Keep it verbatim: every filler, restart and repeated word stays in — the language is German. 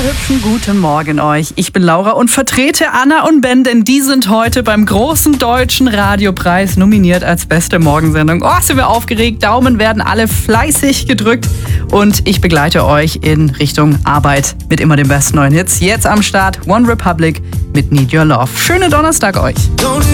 hübschen guten Morgen euch. Ich bin Laura und vertrete Anna und Ben, denn die sind heute beim großen deutschen Radiopreis nominiert als beste Morgensendung. Oh, sind wir aufgeregt. Daumen werden alle fleißig gedrückt und ich begleite euch in Richtung Arbeit mit immer den besten neuen Hits. Jetzt am Start One Republic mit Need Your Love. Schönen Donnerstag euch.